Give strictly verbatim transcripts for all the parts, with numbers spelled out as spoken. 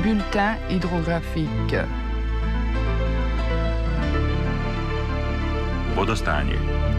Bulletin hydrographique. Vodostanje.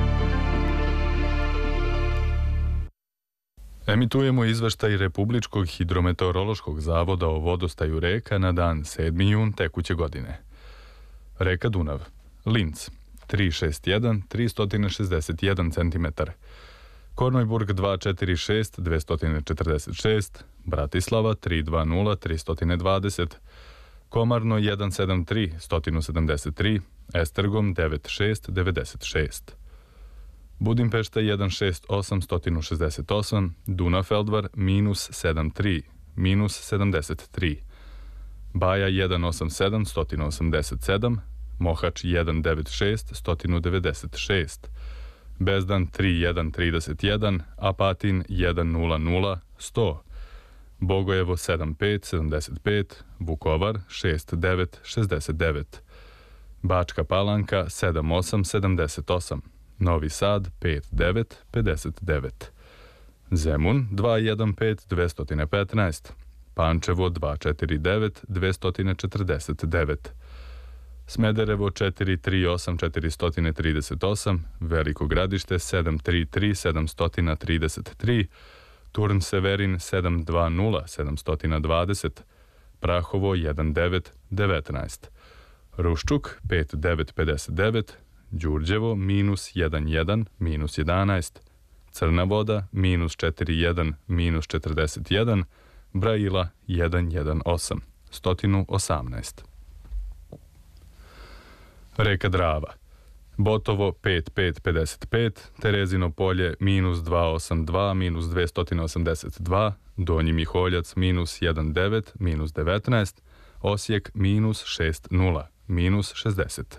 Emitujemo izveštaj Republičkog hidrometeorološkog zavoda o vodostaju reka na dan sedmi jun tekuće godine. Reka Dunav, Linz, tristo šezdeset jedan zarez tristo šezdeset jedan centimetar, Kornojburg dvesta četrdeset šest zarez dvesta četrdeset šest, Bratislava tristo dvadeset zarez tristo dvadeset, Komarno sto sedamdeset tri zarez sto sedamdeset tri, Estergom devedeset šest zarez devedeset šest. Budimpešta sto šezdeset osam zarez sto šezdeset osam, Dunafeldvar minus sedamdeset tri, minus sedamdeset tri, Baja sto osamdeset sedam zarez sto osamdeset sedam, Mohač sto devedeset šest zarez sto devedeset šest, Bezdan tristo jedan zarez trideset jedan, Apatin sto zarez sto, Bogojevo sedamdeset pet zarez sedamdeset pet, Vukovar šezdeset devet zarez šezdeset devet, Bačka Palanka sedamdeset osam zarez sedamdeset osam, Novi Sad pedeset devet zarez pedeset devet, Zemun dvesta pet zarez dvesta petnaest, Pančevo dvesta četrdeset devet zarez dvesta četrdeset devet, Smederevo četiristo trideset osam zarez četiristo trideset osam, Veliko Gradište sedamsto trideset tri zarez sedamsto trideset tri, Turn Severin sedamsto dvadeset zarez sedamsto dvadeset, Prahovo devet devetnaest, Ruščuk pet devet pedeset devet, Đurđevo minus jedan minus jedanaest, Crna Voda minus četrdeset jedan minus četrdeset jedan, Brajila sto osam, sto osamnaest. Reka Drava, Botovo pet pet pedeset pet, Terezino Polje minus dvesta osamdeset dva minus dvesta osamdeset dva, Donji Miholjac minus devet minus devetnaest, Osijek minus šezdeset minus šezdeset.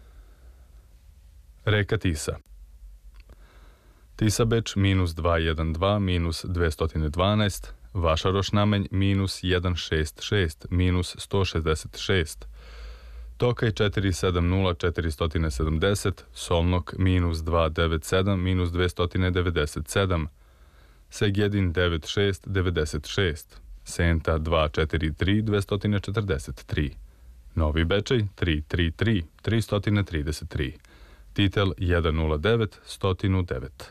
Reka Tisa, Tisabeč minus dvesta dvadeset dva minus dvesta dvanaest, Vašaroš Namenj minus sto šezdeset šest minus sto šezdeset šest, Tokaj četiristo sedamdeset četiristo sedamdeset, Solnok minus dvesta devedeset sedam minus dvesta devedeset sedam, Segedin devedeset šest devedeset šest, Senta dvesta četrdeset tri dvesta četrdeset tri, Novi Bečej tristo trideset tri tristo trideset tri, Titel sto devet sto devet.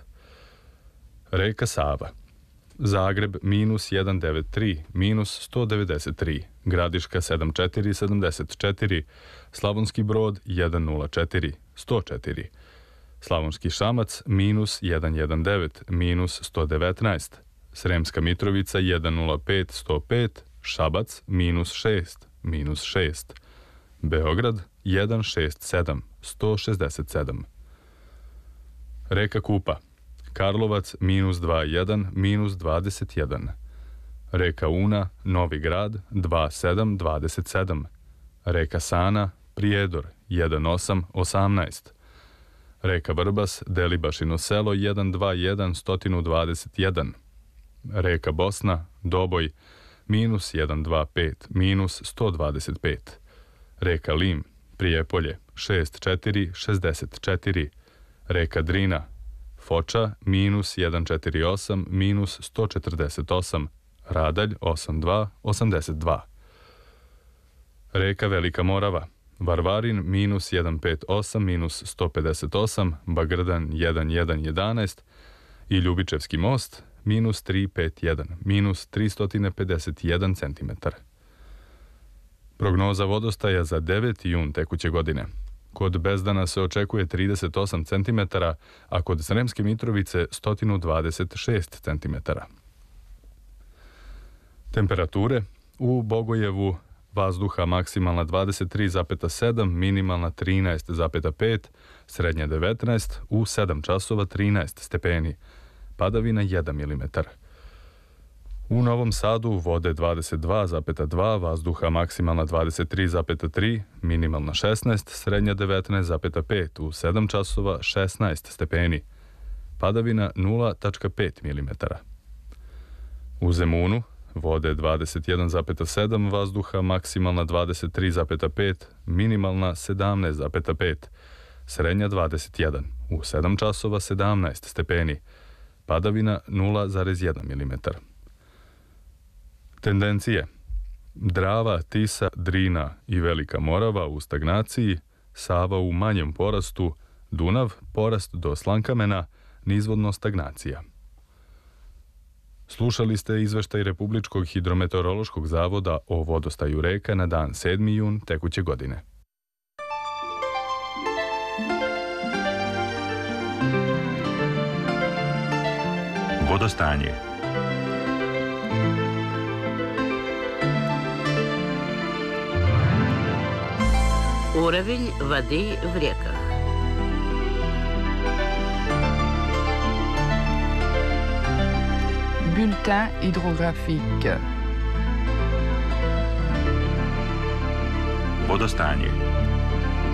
Reka Sava, Zagreb minus sto devedeset tri minus sto devedeset tri, Gradiška sedamdeset četiri sedamdeset četiri, Slavonski Brod sto četiri sto četiri, Slavonski Šamac minus sto devet minus sto devetnaest, Sremska Mitrovica sto pet sto pet, Šabac minus šest minus šest, Beograd sto šezdeset sedam sto šezdeset sedam. Reka Kupa, Karlovac minus dvadeset jedan minus dvadeset jedan, Reka Una, Novi Grad dvadeset sedam dvadeset sedam, Reka Sana, Prijedor sto osam osamnaest, Reka Vrbas, Delibašino selo sto dvadeset jedan sto dvadeset jedan, Reka Bosna, Doboj, minus sto dvadeset pet minus sto dvadeset pet, Reka Lim, Prijepolje, šezdeset četiri šezdeset četiri, Reka Drina, Foča, minus sto četrdeset osam minus sto četrdeset osam, Radalj osamdeset dva osamdeset dva. Reka Velika Morava, Varvarin, minus sto pedeset osam minus sto pedeset osam, Bagrdan sto jedanaest i Ljubičevski most, minus tristo pedeset jedan minus tristo pedeset jedan centimetar. Prognoza vodostaja za deveti jun tekuće godine. Kod Bezdana se očekuje trideset osam centimetara, a kod Sremske Mitrovice sto dvadeset šest centimetara. Temperature u Bogojevu vazduha maksimalna dvadeset tri zarez sedam, minimalna trinaest zarez pet, srednja devetnaest, u sedam časova trinaest stepeni, padavina jedan milimetar. U Novom Sadu vode dvadeset dva zarez dva, vazduha maksimalna dvadeset tri zarez tri, minimalna šesnaest, srednja devetnaest zarez pet, u sedam časova šesnaest stepeni, padavina nula zarez pet milimetara. U Zemunu vode dvadeset jedan zarez sedam, vazduha maksimalna dvadeset tri zarez pet, minimalna sedamnaest zarez pet, srednja dvadeset jedan, u sedam časova sedamnaest stepeni, padavina nula zarez jedan milimetar. Tendencije. Drava, Tisa, Drina i Velika Morava u stagnaciji, Sava u manjem porastu, Dunav, porast do Slankamena, nizvodno stagnacija. Slušali ste izveštaj Republičkog hidrometeorološkog zavoda o vodostaju reka na dan sedmi jun tekuće godine. Vodostanje. Уровень воды в реках. Bulletin hydrographique. Vodostanje.